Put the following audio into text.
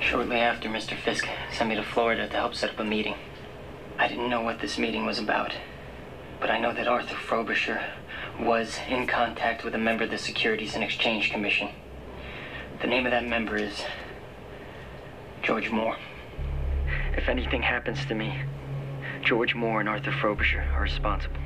Shortly after, Mr. Fisk sent me to Florida to help set up a meeting. I didn't know what this meeting was about, but I know that Arthur Frobisher was in contact with a member of the Securities and Exchange Commission. The name of that member is George Moore. If anything happens to me, George Moore and Arthur Frobisher are responsible.